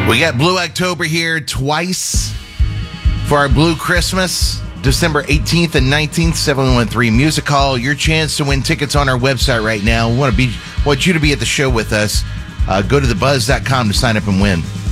We got Blue October here twice for our Blue Christmas, December 18th and 19th, 713 Music Hall. Your chance to win tickets on our website right now. We want you to be at the show with us. Go to thebuzz.com to sign up and win.